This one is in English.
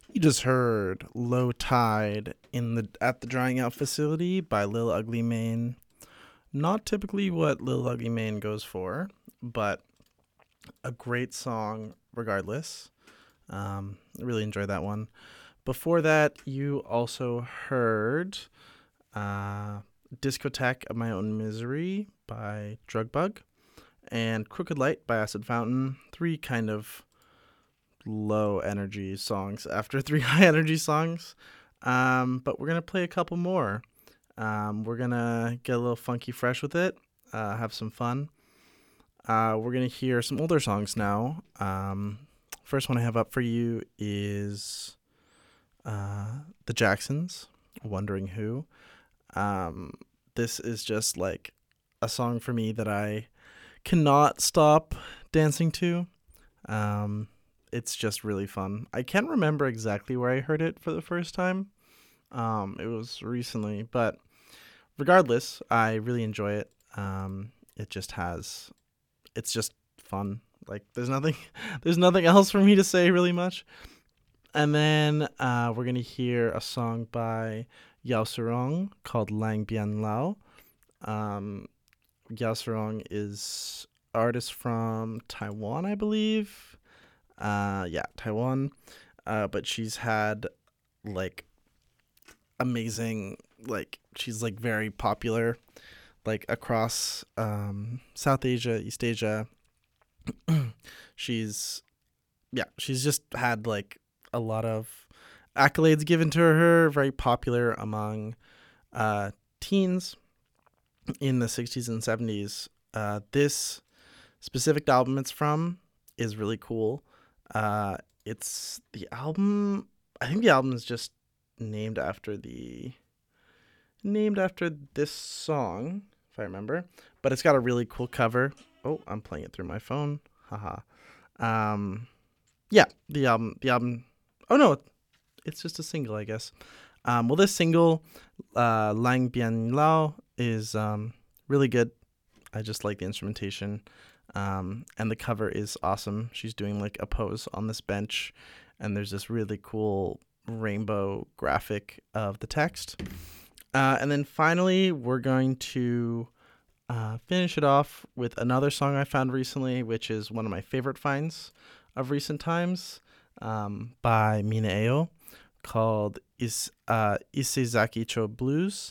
You just heard "Low Tide" in the at the Drying Out Facility by Lil Ugly Mane. Not typically what Lil Ugly Mane goes for, but a great song regardless. I really enjoyed that one. Before that, you also heard uh, "Discotheque of My Own Misery" by Drugbug and "Crooked Light" by Acid Fountain. Three kind of low energy songs after three high energy songs. But we're gonna play a couple more. We're gonna get a little funky fresh with it, have some fun. We're gonna hear some older songs now. First one I have up for you is the Jacksons, "Wondering Who." Um, this is just like a song for me that I cannot stop dancing to. Um, it's just really fun. I can't remember exactly where I heard it for the first time. It was recently, but regardless, I really enjoy it. It just has, it's just fun. Like there's nothing else for me to say really much. And then we're gonna hear a song by Yao Sarong called Lang Bian Lao. Um, Yao Sarong is artist from Taiwan, I believe. Yeah, Taiwan. But she's had like amazing, like she's like very popular like across South Asia, East Asia. she's she's just had like a lot of accolades given to her. Very popular among uh, teens in the 60s and 70s. This specific album it's from is really cool. It's the album. I think the album is just named after the named after this song, if I remember. But it's got a really cool cover. Oh, I'm playing it through my phone. Haha. Um, yeah, the album. Oh no, it's just a single, I guess. Well, this single, Lang Bian Lao, is really good. I just like the instrumentation. And the cover is awesome. She's doing like a pose on this bench, and there's this really cool rainbow graphic of the text. And then finally, we're going to finish it off with another song I found recently, which is one of my favorite finds of recent times, by Mina Ayo, called Isezaki Cho Blues.